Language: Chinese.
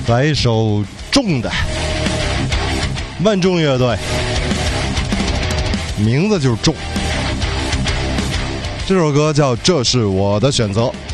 来一首重的，万众乐队，名字就是重。这首歌叫《这是我的选择》。